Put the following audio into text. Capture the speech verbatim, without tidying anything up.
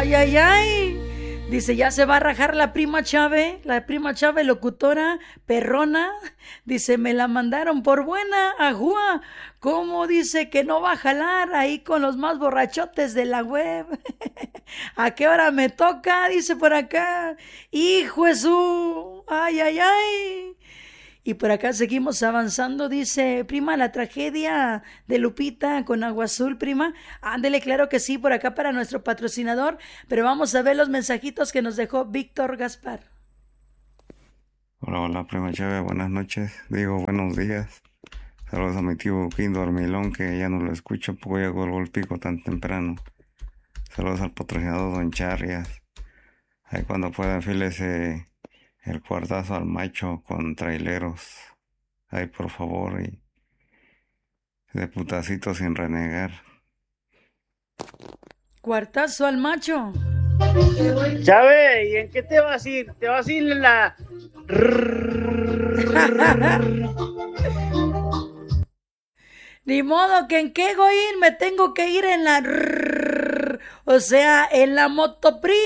Ay, ay, ay. Dice, ya se va a rajar la prima Chave, la prima Chave locutora, perrona. Dice, me la mandaron por buena, ajúa. ¿Cómo dice que no va a jalar ahí con los más borrachotes de la web? ¿A qué hora me toca? Dice por acá. Hijo Jesús. Ay, ay, ay. Y por acá seguimos avanzando, dice, prima, la tragedia de Lupita con Agua Azul, prima. Ándele, claro que sí, por acá para nuestro patrocinador, pero vamos a ver los mensajitos que nos dejó Víctor Gaspar. Hola, hola, prima Chávez, buenas noches, digo buenos días. Saludos a mi tío Quín Dormilón, que ya no lo escucho porque ya colgó el pico tan temprano. Saludos al patrocinador Don Charrias. Ahí cuando pueda, enfílese el cuartazo al macho con traileros. Ahí por favor, y de putacito sin renegar. Cuartazo al macho. Chávez, ¿y en qué te vas a ir? ¿Te vas a ir en la... Ni modo que en qué voy a ir, me tengo que ir en la... O sea, en la motopri.